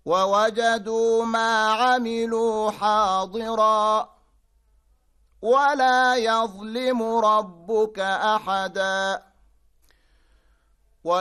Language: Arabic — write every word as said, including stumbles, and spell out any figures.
ووجدوا ما عملوا حاضرا ولا يظلم ربك أحدا